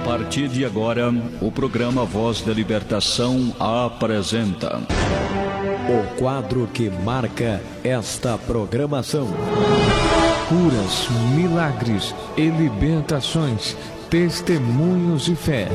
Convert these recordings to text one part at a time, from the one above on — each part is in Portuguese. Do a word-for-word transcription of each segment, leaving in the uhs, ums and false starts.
partir de agora, o programa Voz da Libertação apresenta o quadro que marca esta programação: curas, milagres e libertações, testemunhos de fé.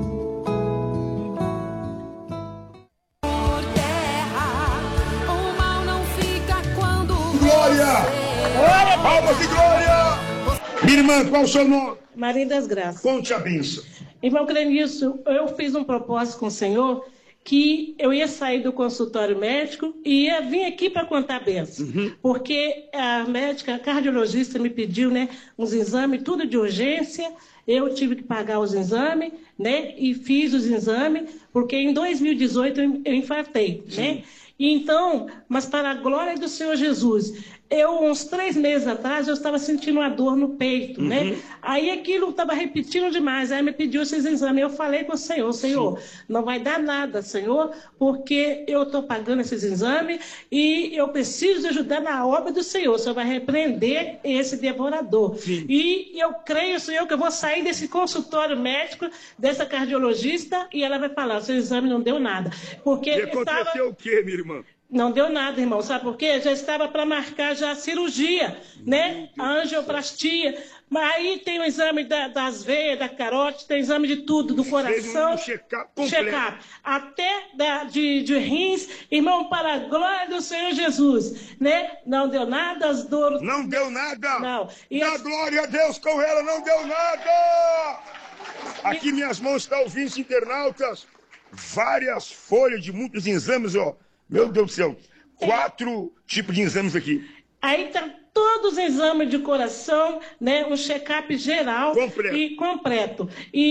Glória! Glória! Palmas de glória! Minha irmã, qual o seu nome? Maria das Graças. Conte a bênção. Irmão Clenilson, eu fiz um propósito com o Senhor que eu ia sair do consultório médico e ia vir aqui para contar a bênção. Uhum. Porque a médica, a cardiologista me pediu, né, uns exames, tudo de urgência. Eu tive que pagar os exames, né, e fiz os exames, porque em dois mil e dezoito eu infartei, sim, né? Então, mas para a glória do Senhor Jesus, eu, uns três meses atrás, eu estava sentindo uma dor no peito, uhum, né? Aí aquilo estava repetindo demais, aí me pediu esses exames. Eu falei com o Senhor: Senhor, sim, não vai dar nada, Senhor, porque eu estou pagando esses exames e eu preciso ajudar na obra do Senhor. O Senhor vai repreender esse devorador. Sim. E eu creio, Senhor, que eu vou sair desse consultório médico, dessa cardiologista, e ela vai falar: seu exame não deu nada. Porque e aconteceu estava... o quê, minha irmã? Não deu nada, irmão. Sabe por quê? Já estava para marcar já a cirurgia, né? A angioplastia. Mas aí tem o exame da, das veias, da carótida, tem exame de tudo, do coração. Um check-up completo. Check-up. Até da, de, de rins. Irmão, para a glória do Senhor Jesus, né? Não deu nada, as dores... Não deu nada? Não. E Dá as... glória a Deus com ela, não deu nada! Aqui minhas mãos estão ouvindo, internautas, várias folhas de muitos exames, ó. Meu Deus do céu, quatro é. tipos de exames aqui. Aí tá todos os exames de coração, né, um check-up geral completo. e completo.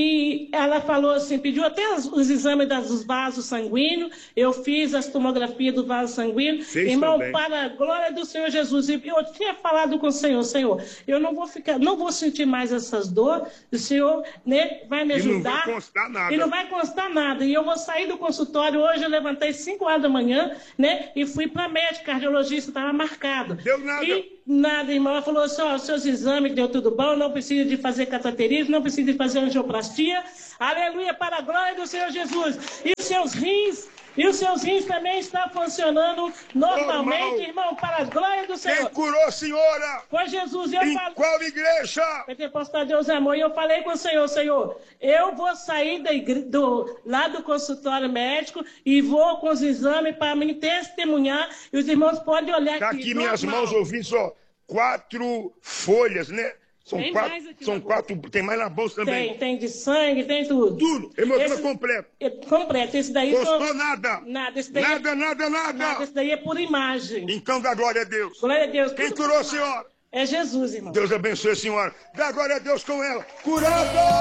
E ela falou assim, pediu até os, os exames das, dos vasos sanguíneos, eu fiz as tomografias do vaso sanguíneo. Fez irmão, também. Para a glória do Senhor Jesus. E eu tinha falado com o Senhor: Senhor, eu não vou ficar, não vou sentir mais essas dores, o Senhor, né, vai me ajudar. E não vai constar nada. E não vai constar nada. E eu vou sair do consultório hoje, eu levantei cinco horas da manhã, né, e fui para a médica, cardiologista, estava marcado. Deu nada. E nada, irmão. Ela falou assim: ó, os seus exames deu tudo bom, não precisa de fazer cateterismo, não precisa de fazer angioplastia. Aleluia, para a glória do Senhor Jesus. E os seus rins, e os seus rins também estão funcionando normalmente, normal, irmão, para a glória do Senhor. Quem curou, senhora? Foi Jesus. Eu em falo... qual igreja? Pentecostal Deus é Amor. E eu falei com o Senhor: Senhor, eu vou sair da igre... do... lá do consultório médico e vou com os exames para me testemunhar. E os irmãos podem olhar tá aqui. Tá aqui normal. Minhas mãos ouvindo só. Quatro folhas, né? São tem quatro, mais aqui são quatro, tem mais na bolsa também. Tem, tem de sangue, tem tudo. Tudo, hemograma completo. É, completo, esse daí... Custou só... nada. Nada, esse daí nada, é... nada, nada. Nada, esse daí é por imagem. Então dá glória a Deus. Glória a Deus. Quem curou a senhora? É Jesus, irmão. Deus abençoe a senhora. Dá glória a Deus com ela. Curada!